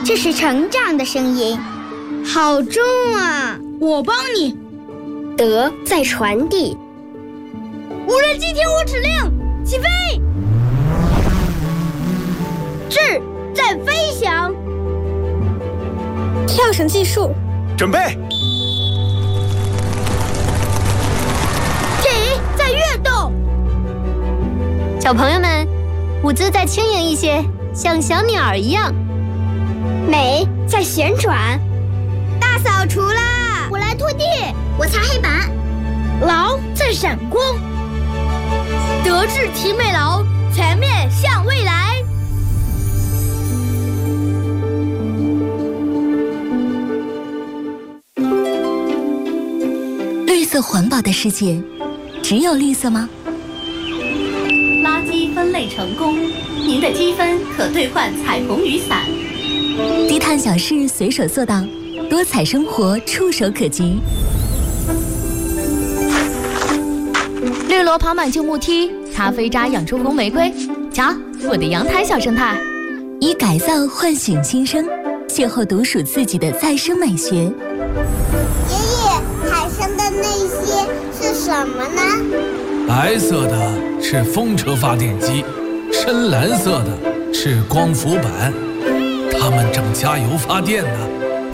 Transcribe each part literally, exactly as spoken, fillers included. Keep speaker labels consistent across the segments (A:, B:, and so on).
A: 这是成长的声音，好重啊！
B: 我帮你。
C: 德在传递。
B: 无人机听我指令，起飞！智在飞翔。
C: 跳绳技术，
D: 准备。
B: 体在跃动。
E: 小朋友们，舞姿再轻盈一些，像小鸟儿一样。
A: 美在旋转。
B: 大扫除啦！
A: 我来拖地，我擦黑板。
B: 劳在闪光。德智体美劳，全面向未来。
F: 绿色环保的世界，只有绿色吗？
G: 垃圾分类成功，您的积分可兑换彩虹雨伞。
F: 低碳小事随手做到，多彩生活触手可及。
H: 绿萝跑满旧木梯，咖啡渣养出红玫瑰。瞧，我的阳台小生态。
F: 以改造唤醒新生，邂逅独属自己的再生美学。
A: 爷爷，海上的那些是什么呢？
I: 白色的是风车发电机，深蓝色的是光伏板，它们正加油发电呢。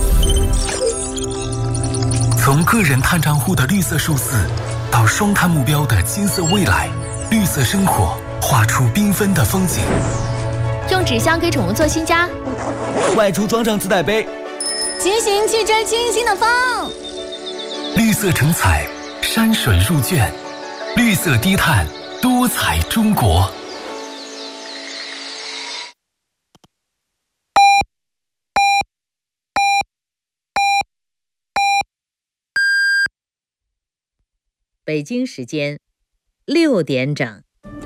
J: 从个人碳账户的绿色数字，到双碳目标的金色未来，绿色生活画出缤纷的风景。
H: 用纸箱给宠物做新家，
D: 外出装上自带杯，
H: 骑行去追清新的风。
J: 绿色成彩，山水入卷，绿色低碳，多彩中国。
K: 北京时间六点整。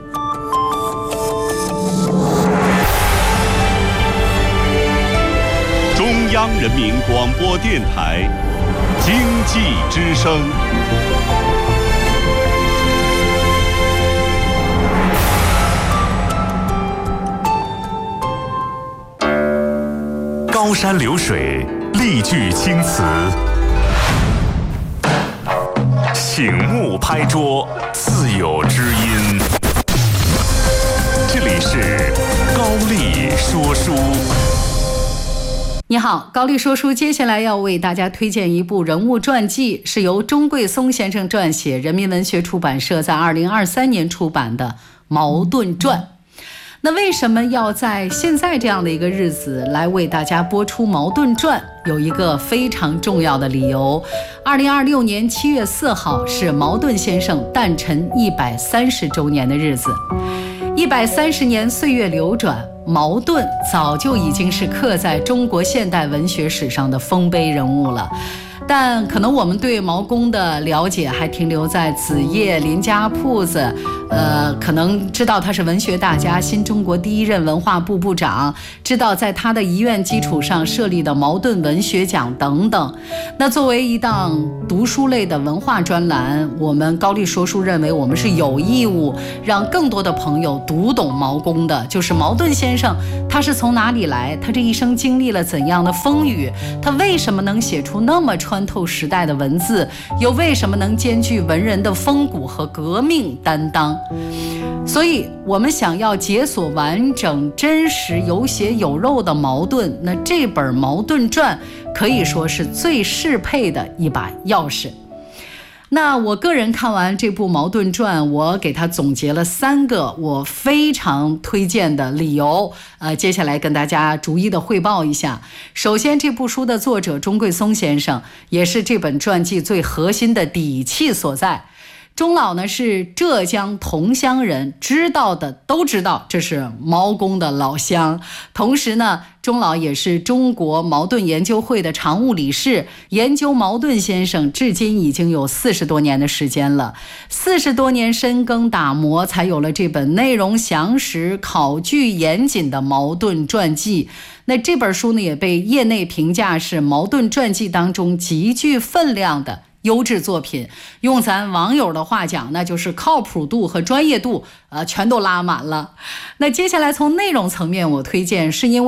L: 中央人民广播电台经济之声。高山流水，丽句青词。醒目拍桌，自有知音。这里是高丽说书。
M: 你好，高丽说书接下来要为大家推荐一部人物传记，是由钟贵松先生撰写，人民文学出版社在二零二三年出版的《茅盾传》。那为什么要在现在这样的一个日子来为大家播出《茅盾传》？有一个非常重要的理由。二零二六年七月四号是茅盾先生诞辰一百三十周年的日子。一百三十年岁月流转，茅盾早就已经是刻在中国现代文学史上的丰碑人物了。但可能我们对毛公的了解还停留在子夜、林家铺子，呃，可能知道他是文学大家，新中国第一任文化部部长，知道在他的遗愿基础上设立的茅盾文学奖等等。那作为一档读书类的文化专栏，我们高丽说书认为我们是有义务让更多的朋友读懂毛公的，就是茅盾先生他是从哪里来，他这一生经历了怎样的风雨，他为什么能写出那么穿透时代的文字，又为什么能兼具文人的风骨和革命担当。所以我们想要解锁完整、真实、有血有肉的茅盾，那这本《茅盾传》可以说是最适配的一把钥匙。那我个人看完这部《茅盾传》，我给他总结了三个我非常推荐的理由，呃，接下来跟大家逐一的汇报一下。首先，这部书的作者钟贵松先生也是这本传记最核心的底气所在。钟老呢是浙江桐乡人，知道的都知道这是毛公的老乡。同时呢，钟老也是中国茅盾研究会的常务理事，研究茅盾先生至今已经有四十多年的时间了。四十多年深耕打磨，才有了这本内容详实、考据严谨的茅盾传记。那这本书呢，也被业内评价是茅盾传记当中极具分量的优质作品，用咱网友的话讲，那就是靠谱度和专业度呃，全都拉满了。那接下来从内容层面我推荐，是因为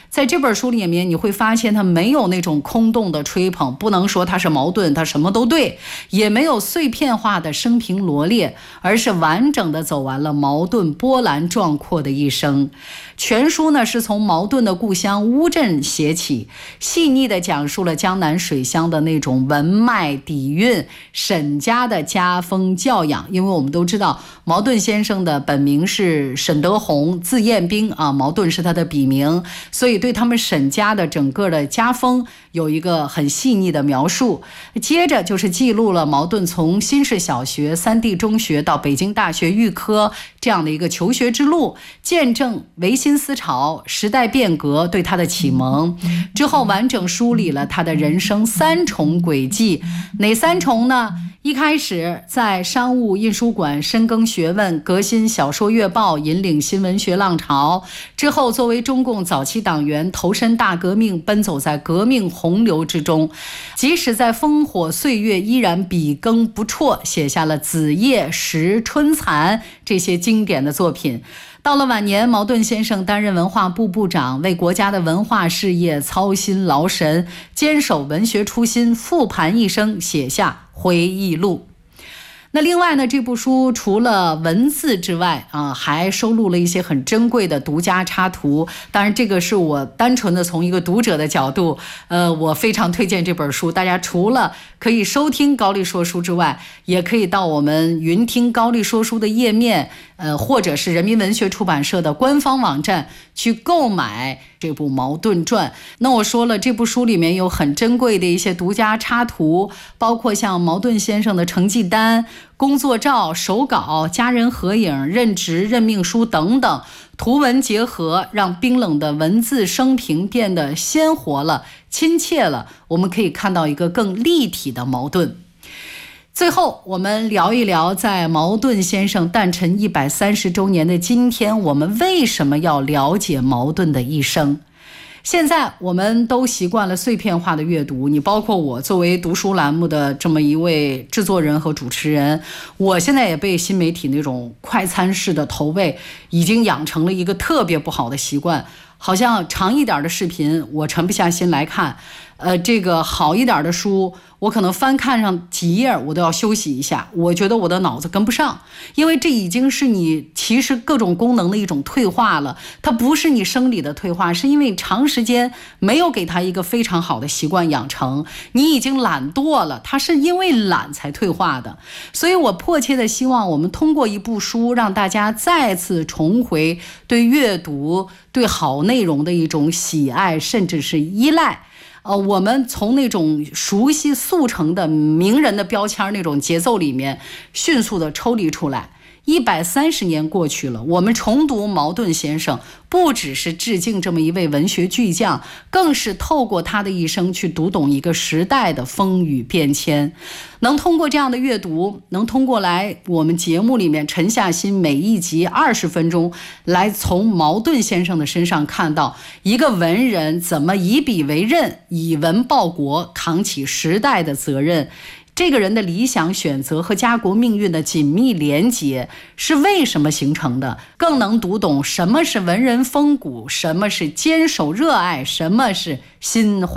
M: 在这本书里面你会发现他没有那种空洞的吹捧，不能说他是矛盾他什么都对，也没有碎片化的生平罗列，而是完整的走完了矛盾波澜壮阔的一生。全书呢是从矛盾的故乡乌镇写起，细腻地讲述了江南水乡的那种文脉底蕴，沈家的家风教养。因为我们都知道茅盾先生的本名是沈德宏，字彦兵啊，茅盾是他的笔名，所以对他们沈家的整个的家风有一个很细腻的描述。接着就是记录了茅盾从新市小学、三地中学到北京大学预科这样的一个求学之路，见证维新思潮、时代变革对他的启蒙。之后完整梳理了他的人生三重轨迹。哪三重呢？一开始在商务印书馆深耕学问，革新小说月报，引领新文学浪潮。之后作为中共早期党员，投身大革命，奔走在革命洪流之中，即使在烽火岁月依然笔耕不辍，写下了《子夜》《时》《春蚕》这些经典的作品。到了晚年，茅盾先生担任文化部部长，为国家的文化事业操心劳神，坚守文学初心，复盘一生，写下回忆录。那另外呢，这部书除了文字之外啊，还收录了一些很珍贵的独家插图。当然这个是我单纯的从一个读者的角度，呃，我非常推荐这本书。大家除了可以收听高丽说书之外，也可以到我们云听高丽说书的页面，呃，或者是人民文学出版社的官方网站去购买这部《茅盾传》。那我说了，这部书里面有很珍贵的一些独家插图，包括像茅盾先生的成绩单、工作照、手稿、家人合影、任职任命书等等，图文结合，让冰冷的文字生平变得鲜活了、亲切了。我们可以看到一个更立体的茅盾。最后我们聊一聊，在茅盾先生诞辰一百三十周年的今天，我们为什么要了解茅盾的一生。现在我们都习惯了碎片化的阅读，你包括我作为读书栏目的这么一位制作人和主持人，我现在也被新媒体那种快餐式的投喂已经养成了一个特别不好的习惯，好像长一点的视频我沉不下心来看，呃，这个好一点的书我可能翻看上几页我都要休息一下，我觉得我的脑子跟不上，因为这已经是你其实各种功能的一种退化了。它不是你生理的退化，是因为长时间没有给它一个非常好的习惯养成，你已经懒惰了，它是因为懒才退化的。所以我迫切的希望我们通过一部书让大家再次重回对阅读、对好内容的一种喜爱，甚至是依赖。呃，我们从那种熟悉速成的名人的标签那种节奏里面迅速的抽离出来。一百三十年过去了，我们重读茅盾先生，不只是致敬这么一位文学巨匠，更是透过他的一生去读懂一个时代的风雨变迁。能通过这样的阅读，能通过来我们节目里面沉下心每一集二十分钟，来从茅盾先生的身上看到一个文人怎么以笔为刃，以文报国，扛起时代的责任。这个人的理想选择和家国命运的紧密连结是为什么形成的，更能读懂什么是文人风骨，什么是坚守热爱，什么是心怀